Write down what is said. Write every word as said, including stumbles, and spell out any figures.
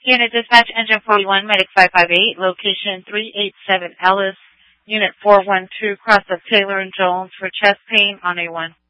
Unit Dispatch, Engine forty-one, Medic five five eight, location three eight seven Ellis, Unit four one two, cross of Taylor and Jones for chest pain on A one.